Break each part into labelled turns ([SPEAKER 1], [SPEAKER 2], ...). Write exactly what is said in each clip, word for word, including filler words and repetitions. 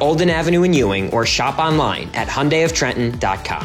[SPEAKER 1] Olden Avenue in Ewing, or shop online at Hyundai of Trenton dot com.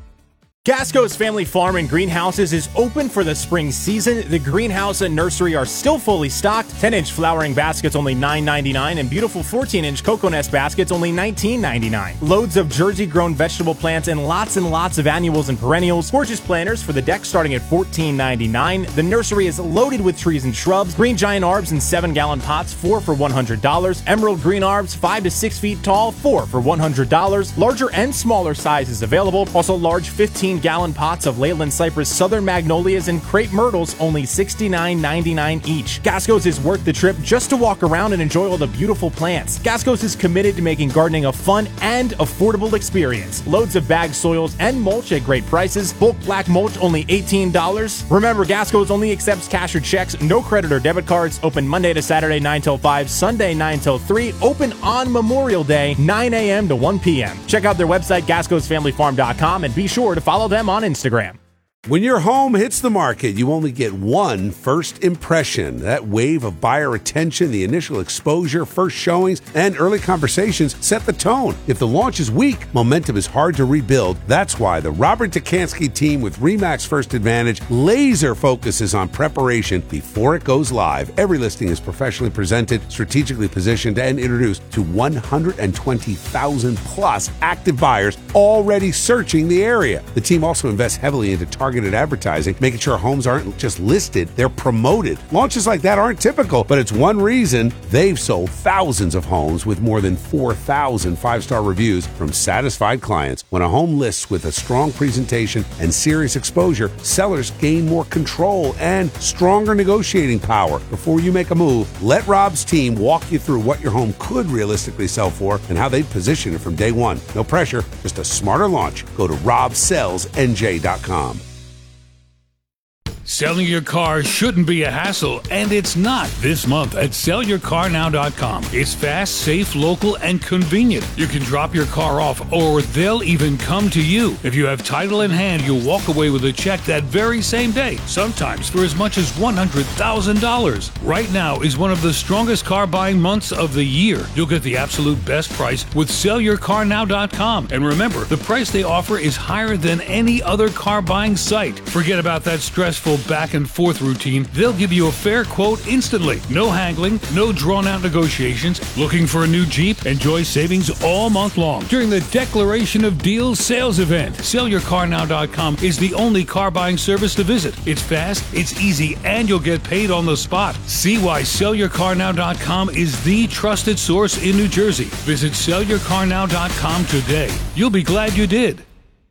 [SPEAKER 2] Gasco's Family Farm and Greenhouses is open for the spring season. The greenhouse and nursery are still fully stocked. ten-inch flowering baskets only nine ninety-nine, and beautiful fourteen-inch cocoa nest baskets only nineteen ninety-nine. Loads of Jersey-grown vegetable plants and lots and lots of annuals and perennials. Gorgeous planters for the deck starting at fourteen ninety-nine. The nursery is loaded with trees and shrubs. Green giant arbs in seven-gallon pots, four for one hundred dollars. Emerald green arbs, five to six feet tall, four for one hundred dollars. Larger and smaller sizes available. Also large fifteen-gallon pots of Leyland cypress, southern magnolias, and crepe myrtles, only sixty-nine ninety-nine each. Gasco's is worth the trip just to walk around and enjoy all the beautiful plants. Gasco's is committed to making gardening a fun and affordable experience. Loads of bagged soils and mulch at great prices. Bulk black mulch only eighteen dollars. Remember, Gasco's only accepts cash or checks, no credit or debit cards. Open Monday to Saturday nine till five, Sunday nine till three. Open on Memorial Day nine a.m. to one p.m. Check out their website gascos family farm dot com and be sure to follow them on Instagram.
[SPEAKER 3] When your home hits the market, you only get one first impression. That wave of buyer attention, the initial exposure, first showings, and early conversations set the tone. If the launch is weak, momentum is hard to rebuild. That's why the Robert Dekanski team with RE/MAX First Advantage laser focuses on preparation before it goes live. Every listing is professionally presented, strategically positioned, and introduced to one hundred twenty thousand plus active buyers already searching the area. The team also invests heavily into targeted advertising, making sure homes aren't just listed, they're promoted. Launches like that aren't typical, but it's one reason they've sold thousands of homes with more than four thousand five-star reviews from satisfied clients. When a home lists with a strong presentation and serious exposure, sellers gain more control and stronger negotiating power. Before you make a move, let Rob's team walk you through what your home could realistically sell for and how they'd position it from day one. No pressure, just a smarter launch. Go to rob sells n j dot com.
[SPEAKER 4] Selling your car shouldn't be a hassle, and it's not this month at sell your car now dot com. It's fast, safe, local, and convenient. You can drop your car off, or they'll even come to you. If you have title in hand, you'll walk away with a check that very same day, sometimes for as much as one hundred thousand dollars. Right now is one of the strongest car buying months of the year. You'll get the absolute best price with sell your car now dot com. And remember, the price they offer is higher than any other car buying site. Forget about that stressful back and forth routine. They'll give you a fair quote instantly. No haggling, no drawn-out negotiations. Looking for a new Jeep? Enjoy savings all month long during the Declaration of Deals sales event. sell your car now dot com is the only car buying service to visit. It's fast, it's easy, and you'll get paid on the spot. See why sell your car now dot com is the trusted source in New Jersey. Visit sell your car now dot com today. You'll be glad you did.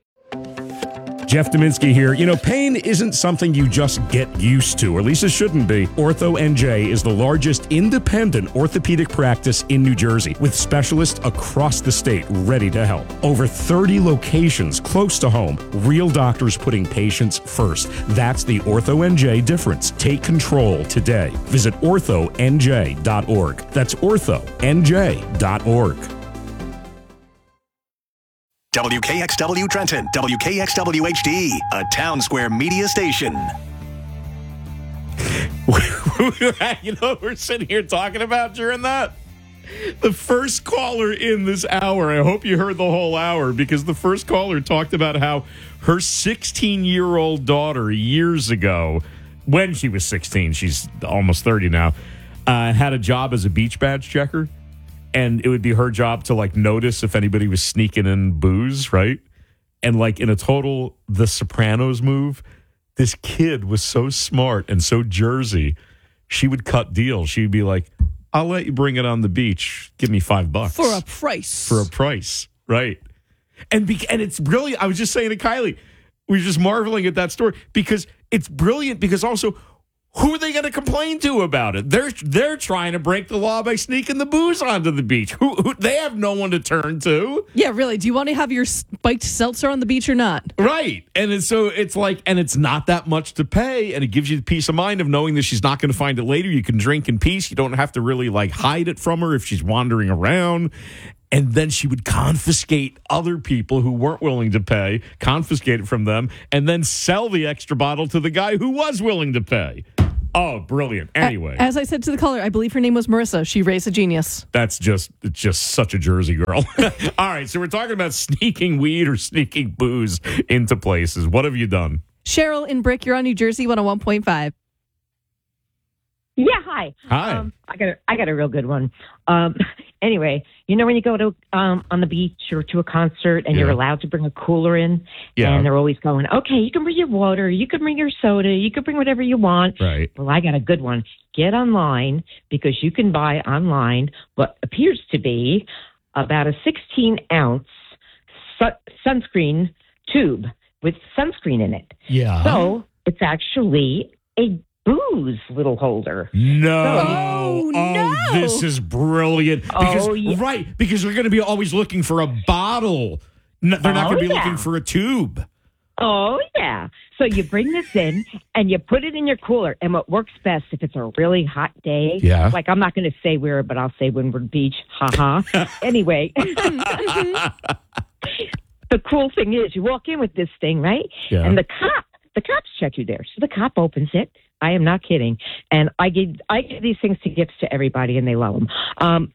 [SPEAKER 5] Jeff Dominski here. You know, pain isn't something you just get used to, or at least it shouldn't be. Ortho N J is the largest independent orthopedic practice in New Jersey, with specialists across the state ready to help. Over thirty locations close to home, real doctors putting patients first. That's the Ortho N J difference. Take control today. Visit ortho n j dot org. That's ortho n j dot org.
[SPEAKER 6] W K X W Trenton, W K X W H D, a Town Square media station.
[SPEAKER 7] You know what we're sitting here talking about during that? The first caller in this hour, I hope you heard the whole hour, because the first caller talked about how her sixteen-year-old daughter years ago, when she was sixteen, she's almost thirty now, uh, had a job as a beach badge checker. And it would be her job to, like, notice if anybody was sneaking in booze, right? And, like, in a total The Sopranos move, this kid was so smart and so Jersey, she would cut deals. She'd be like, I'll let you bring it on the beach. Give me five bucks.
[SPEAKER 8] For a price.
[SPEAKER 7] For a price, right. And be- and it's brilliant. I was just saying to Kylie, we were just marveling at that story, because it's brilliant, because also, who are they going to complain to about it? They're they're trying to break the law by sneaking the booze onto the beach. Who, who they have no one to turn to.
[SPEAKER 8] Yeah, really. Do you want to have your spiked seltzer on the beach or not?
[SPEAKER 7] Right. And it's, so it's like, and it's not that much to pay, and it gives you the peace of mind of knowing that she's not going to find it later. You can drink in peace. You don't have to really like hide it from her if she's wandering around. And then she would confiscate other people who weren't willing to pay, confiscate it from them, and then sell the extra bottle to the guy who was willing to pay. Oh, brilliant. Anyway.
[SPEAKER 8] As I said to the caller, I believe her name was Marissa. She raised a genius.
[SPEAKER 7] That's just it's just such a Jersey girl. All right, so we're talking about sneaking weed or sneaking booze into places. What have you done?
[SPEAKER 8] Cheryl in Brick, you're on New Jersey one oh one point five.
[SPEAKER 9] Yeah, hi.
[SPEAKER 7] Hi.
[SPEAKER 9] Um, I got a, I got a real good one. Um, anyway, you know when you go to um, on the beach or to a concert and
[SPEAKER 7] Yeah.
[SPEAKER 9] you're allowed to bring a cooler in,
[SPEAKER 7] Yeah.
[SPEAKER 9] and they're always going, okay, you can bring your water, you can bring your soda, you can bring whatever you want.
[SPEAKER 7] Right.
[SPEAKER 9] Well, I got a good one. Get online because you can buy online what appears to be about a sixteen ounce su- sunscreen tube with sunscreen in it.
[SPEAKER 7] Yeah.
[SPEAKER 9] So it's actually a booze little holder.
[SPEAKER 7] No.
[SPEAKER 8] Oh, no.
[SPEAKER 7] This is brilliant. Because,
[SPEAKER 9] Oh, yeah.
[SPEAKER 7] Right, because they're going to be always looking for a bottle. No, they're not
[SPEAKER 9] Oh,
[SPEAKER 7] going to be
[SPEAKER 9] yeah.
[SPEAKER 7] looking for a tube.
[SPEAKER 9] Oh, yeah. So you bring this in and you put it in your cooler. And what works best if it's a really hot day,
[SPEAKER 7] Yeah.
[SPEAKER 9] like I'm not going to say where, but I'll say Windward Beach. Ha ha. Anyway, the cool thing is you walk in with this thing, right?
[SPEAKER 7] Yeah.
[SPEAKER 9] And the cop, the cops check you there. So the cop opens it. I am not kidding. And I give, I give these things to gifts to everybody and they love them. Um,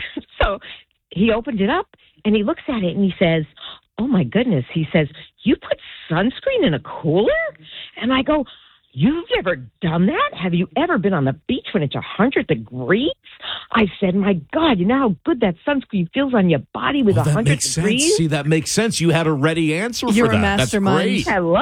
[SPEAKER 9] so he opened it up and he looks at it and he says, oh my goodness. He says, you put sunscreen in a cooler? And I go, you've never done that? Have you ever been on the beach when it's one hundred degrees? I said, my God, you know how good that sunscreen feels on your body with
[SPEAKER 7] Well,
[SPEAKER 9] one
[SPEAKER 7] that
[SPEAKER 9] hundred
[SPEAKER 7] makes
[SPEAKER 9] degrees?
[SPEAKER 7] sense. See, that makes sense. You had a ready answer
[SPEAKER 8] You're
[SPEAKER 7] for
[SPEAKER 8] a
[SPEAKER 7] that.
[SPEAKER 8] mastermind.
[SPEAKER 7] That's great.
[SPEAKER 9] Hello?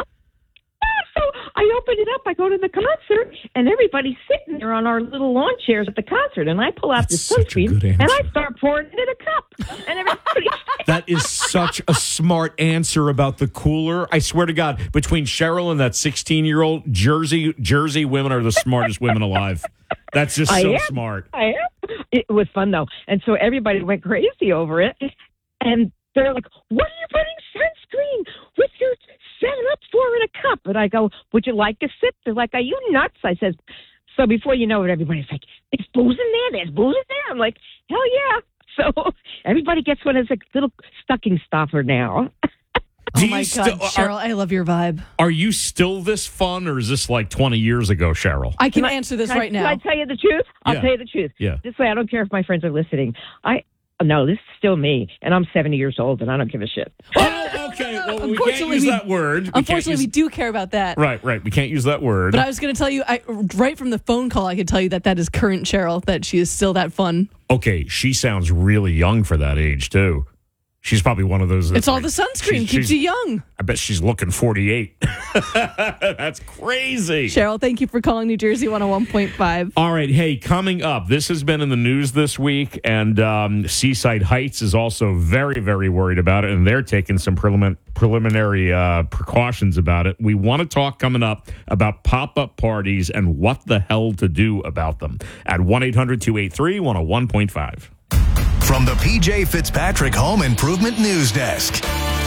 [SPEAKER 9] Yeah, so I open it up. I go to the concert, and everybody's sitting there on our little lawn chairs at the concert. And I pull out
[SPEAKER 7] That's
[SPEAKER 9] the
[SPEAKER 7] such a
[SPEAKER 9] sunscreen,
[SPEAKER 7] good
[SPEAKER 9] and I
[SPEAKER 7] answer.
[SPEAKER 9] start pouring it in a cup. And everybody,
[SPEAKER 7] That is such a smart answer about the cooler. I swear to God, between Cheryl and that sixteen-year-old, Jersey Jersey women are the smartest women alive. That's just
[SPEAKER 9] I
[SPEAKER 7] so
[SPEAKER 9] am.
[SPEAKER 7] smart.
[SPEAKER 9] I am. It was fun though, and so everybody went crazy over it. And they're like, "What are you putting sunscreen with your Seven Up for in a cup?" And I go, "Would you like a sip?" They're like, "Are you nuts?" I says. So before you know it, everybody's like, "There's booze in there. There's booze in there." I'm like, "Hell yeah!" So everybody gets one as a little stocking stuffer now.
[SPEAKER 7] Do
[SPEAKER 8] Oh
[SPEAKER 7] you
[SPEAKER 8] my
[SPEAKER 7] still-
[SPEAKER 8] God, Cheryl, I love your vibe.
[SPEAKER 7] Are you still this fun, or is this like twenty years ago, Cheryl?
[SPEAKER 8] I can
[SPEAKER 9] Can I-
[SPEAKER 8] answer this
[SPEAKER 9] Can I-
[SPEAKER 8] right now.
[SPEAKER 9] Can I tell you the truth? I'll
[SPEAKER 7] Yeah.
[SPEAKER 9] tell you the truth.
[SPEAKER 7] Yeah.
[SPEAKER 9] This way, I don't care if my friends are listening. I no, this is still me, and I'm seventy years old, and I don't give a shit.
[SPEAKER 7] Oh, okay. Well, we can't
[SPEAKER 8] Unfortunately,
[SPEAKER 7] use
[SPEAKER 8] we-
[SPEAKER 7] that word. We can't
[SPEAKER 8] Unfortunately, we
[SPEAKER 7] use-
[SPEAKER 8] do care about that.
[SPEAKER 7] Right, right. We can't use that word.
[SPEAKER 8] But I was going to tell you, I, right from the phone call, I could tell you that that is current Cheryl, that she is still that fun.
[SPEAKER 7] Okay, she sounds really young for that age, too. She's probably one of those. that's
[SPEAKER 8] It's all
[SPEAKER 7] like-
[SPEAKER 8] the sunscreen,
[SPEAKER 7] she's-
[SPEAKER 8] keeps
[SPEAKER 7] she's-
[SPEAKER 8] you young.
[SPEAKER 7] I bet she's looking forty-eight. That's crazy.
[SPEAKER 8] Cheryl, thank you for calling New Jersey one oh one point five.
[SPEAKER 7] All right. Hey, coming up, this has been in the news this week, and um, Seaside Heights is also very, very worried about it, and they're taking some prelim- preliminary uh, precautions about it. We want to talk coming up about pop-up parties and what the hell to do about them at one eight hundred two eight three one oh one point five.
[SPEAKER 6] From the P J Fitzpatrick Home Improvement News Desk.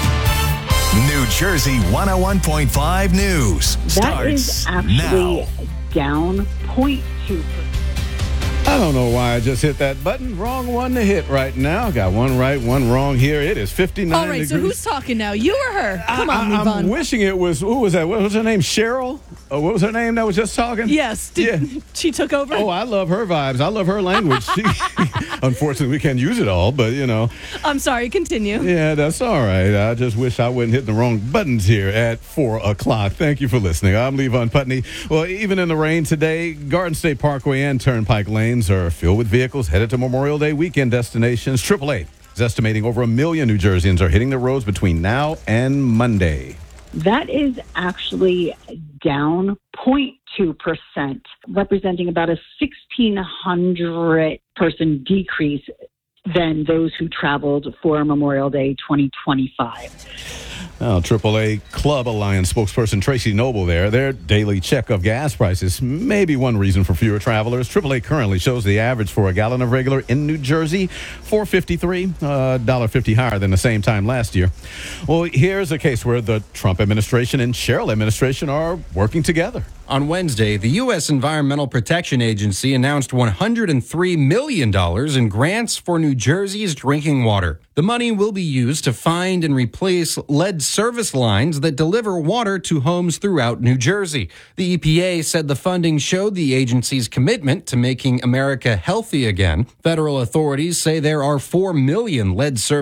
[SPEAKER 6] New Jersey one oh one point five News
[SPEAKER 10] That is
[SPEAKER 6] starts
[SPEAKER 10] actually
[SPEAKER 6] now.
[SPEAKER 10] down zero point two percent.
[SPEAKER 11] I don't know why I just hit that button. Wrong one to hit right now. Got one right, one wrong here. It is fifty-nine
[SPEAKER 8] All right,
[SPEAKER 11] degrees.
[SPEAKER 8] so who's talking now? You or her? Come on,
[SPEAKER 11] I, I'm
[SPEAKER 8] Yvonne.
[SPEAKER 11] wishing it was, who was that? What was her name? Cheryl? Oh, what was her name that was just talking?
[SPEAKER 8] Yes. Did,
[SPEAKER 11] Yeah.
[SPEAKER 8] She took over?
[SPEAKER 11] Oh, I love her vibes. I love her language. She, unfortunately, we can't use it all, but you know.
[SPEAKER 8] I'm sorry. Continue.
[SPEAKER 11] Yeah, that's all right. I just wish I wouldn't hit the wrong buttons here at four o'clock. Thank you for listening. I'm Levon Putney. Well, even in the rain today, Garden State Parkway and Turnpike lanes are filled with vehicles headed to Memorial Day weekend destinations. triple A is estimating over a million New Jerseyans are hitting the roads between now and Monday.
[SPEAKER 10] That is actually down zero point two percent, representing about a sixteen hundred person decrease than those who traveled for Memorial Day twenty twenty-five.
[SPEAKER 11] Now, triple A Club Alliance spokesperson Tracy Noble there. Their daily check of gas prices may be one reason for fewer travelers. triple A currently shows the average for a gallon of regular in New Jersey, four fifty-three, uh, one dollar fifty higher than the same time last year. Well, here's a case where the Trump administration and Cheryl administration are working together.
[SPEAKER 12] On Wednesday, the U S Environmental Protection Agency announced one hundred three million dollars in grants for New Jersey's drinking water. The money will be used to find and replace lead service lines that deliver water to homes throughout New Jersey. The E P A said the funding showed the agency's commitment to making America healthy again. Federal authorities say there are four million lead service